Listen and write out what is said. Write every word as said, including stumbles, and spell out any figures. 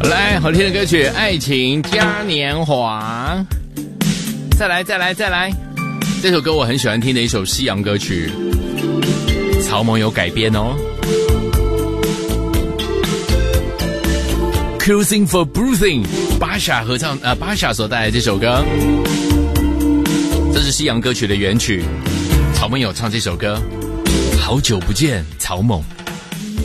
来，好听的歌曲《爱情嘉年华》。再来，再来，再来！这首歌我很喜欢听的一首西洋歌曲，曹猛有改编哦。Cruising for Bruising， 巴夏合唱，呃，巴夏所带来这首歌，这是西洋歌曲的原曲。曹猛有唱这首歌，好久不见，曹猛。